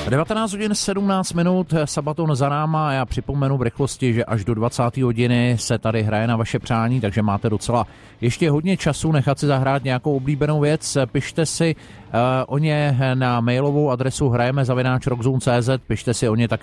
19 hodin 17 minut, Sabaton za náma. Já připomenu v rychlosti, že až do 20. hodiny se tady hraje na vaše přání, takže máte docela ještě hodně času nechat si zahrát nějakou oblíbenou věc. Pište si o ně na mailovou adresu hrajeme@rockzone.cz, pište si o ně také